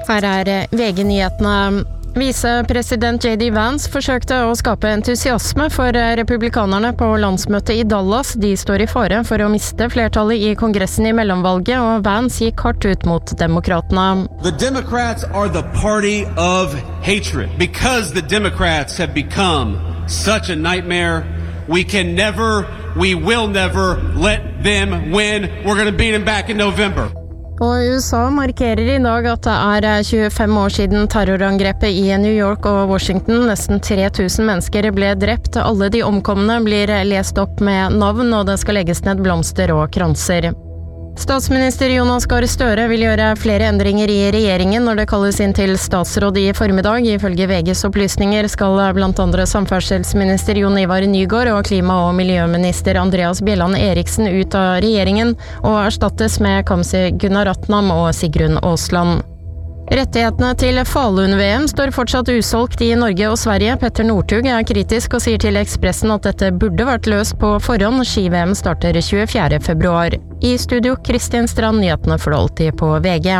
Her VG-nyhetene. Visepresident J.D. Vance forsøkte å skape entusiasme for republikanerne på landsmøtet i Dallas. De står i fare for å miste flertallet i kongressen i mellomvalget, og Vance gikk hardt ut mot demokratene. The Democrats are the party of hatred. Because the Democrats have become such a nightmare, we will never let them win. We're going to beat them back in November. Og USA markerer i dag at det 25 år siden terrorangrepet i New York og Washington. Nesten 3000 mennesker ble drept. Alle de omkomne blir lest opp med navn, og det skal legges ned blomster og kranser. Statsminister Jonas Gahr Støre vil gjøre flere endringer i regjeringen når det kalles inn til statsråd i formiddag. Ifølge VGs opplysninger skal blant andre samferdselsminister Jon Ivar Nygård og klima- og miljøminister Andreas Bjelland Eriksen ut av regjeringen og erstattes med Kamzy Gunaratnam og Sigrun Aasland. Rettighetene til Falun-VM står fortsatt usolgt i Norge og Sverige. Petter Northug kritisk og sier til Ekspressen at dette burde vært løst på forhånd. Ski-VM starter 24. februar. I studio Kristin Strand, nyhetene for alltid på VG.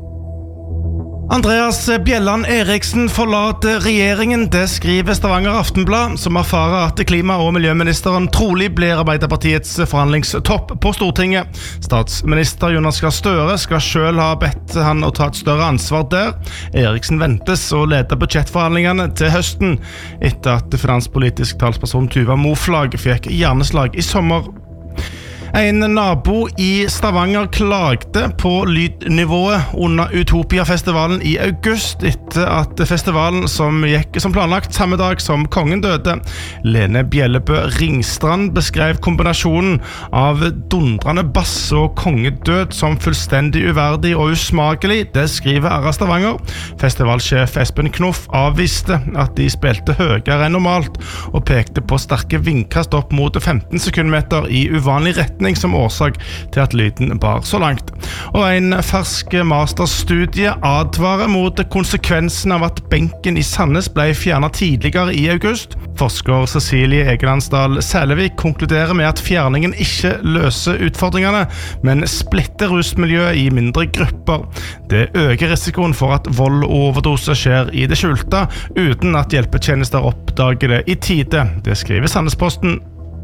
Andreas Bjelland Eriksen forlater regjeringen, det skriver Stavanger Aftenblad, som erfarer at klima- og miljøministeren trolig blir Arbeiderpartiets forhandlingstopp på Stortinget. Statsminister Jonas Gahr Støre skal selv ha bedt han å ta et større ansvar der. Eriksen ventes å lede budsjettforhandlingene til høsten, etter at finanspolitisk talsperson Tuva Moflag fikk hjerneslag i sommer. En nabo i Stavanger klagde på lydnivået under Utopia-festivalen i august etter at festivalen som gikk som planlagt samme dag som kongen døde. Lene Bjellebø Ringstrand beskrev kombinasjonen av dundrende bass og kongedød som fullstendig uverdig og usmakelig. Det skriver RA Stavanger. Festivalsjef Espen Knoff avviste at de spilte høyere enn normalt og pekte på sterke vindkast opp mot 15 sekundmeter i uvanlig retning som årsak til at lyden bar så langt. Og en fersk masterstudie advarer mot konsekvensen av at benken i Sandnes ble fjernet tidligere i august. Forsker Cecilie Egelandsdal Sælevik konkluderer med at fjerningen ikke løser utfordringene, men splitter rusmiljøet i mindre grupper. Det øker risikoen for at vold og overdose skjer i det skjulte, uten at hjelpetjenester oppdager det i tide. Det skriver Sandnesposten.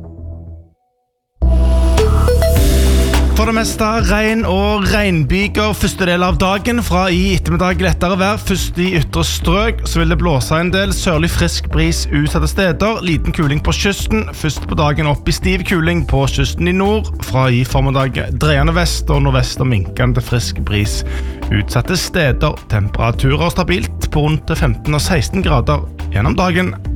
For det meste regn og regnbyger første del av dagen. Fra i ettermiddag lettere vær. Først i ytre strøk så vil det blåse en del. Sørlig frisk bris utsatte steder. Liten kuling på kysten. Først på dagen opp i stiv kuling på kysten i nord. Fra i formiddag dreiende vest og nordvest og minkende frisk bris utsatte steder. Temperaturer stabilt på rundt 15 og 16 grader gjennom dagen.